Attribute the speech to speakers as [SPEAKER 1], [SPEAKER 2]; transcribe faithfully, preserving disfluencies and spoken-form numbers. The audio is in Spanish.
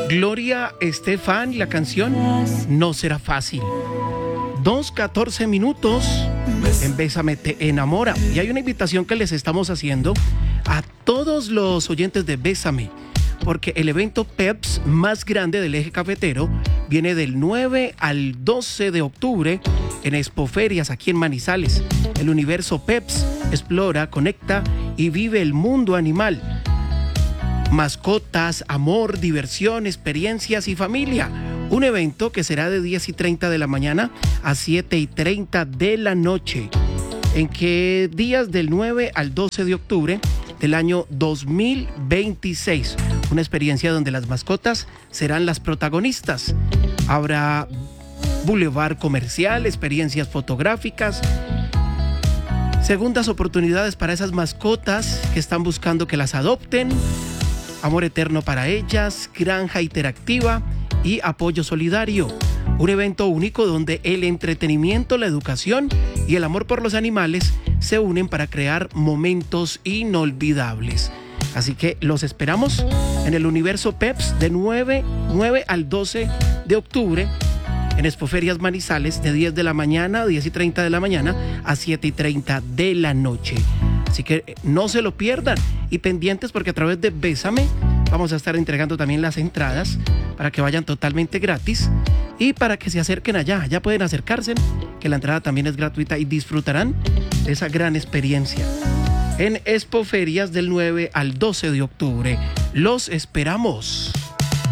[SPEAKER 1] Gloria Estefan, la canción No Será Fácil. Dos, catorce minutos en Bésame te enamora. Y hay una invitación que les estamos haciendo a todos los oyentes de Bésame, porque el evento Peps más grande del eje cafetero viene del nueve al doce de octubre en Expoferias, aquí en Manizales. El universo Peps explora, conecta y vive el mundo animal. Mascotas, amor, diversión, experiencias y familia. Un evento que será de diez y treinta de la mañana a siete y treinta de la noche. ¿En qué días? Del nueve al doce de octubre del año dos mil veintiséis. Una experiencia donde las mascotas serán las protagonistas. Habrá boulevard comercial, experiencias fotográficas, segundas oportunidades para esas mascotas que están buscando que las adopten, amor eterno para ellas, granja interactiva y apoyo solidario. Un evento único donde el entretenimiento, la educación y el amor por los animales se unen para crear momentos inolvidables. Así que los esperamos en el universo Peps de nueve al doce de octubre en Expoferias Manizales, de diez de la mañana, diez y treinta de la mañana a siete y treinta de la noche. Así que no se lo pierdan y pendientes, porque a través de Bésame vamos a estar entregando también las entradas para que vayan totalmente gratis y para que se acerquen allá. Ya pueden acercarse, que la entrada también es gratuita y disfrutarán de esa gran experiencia en Expoferias del nueve al doce de octubre. Los esperamos.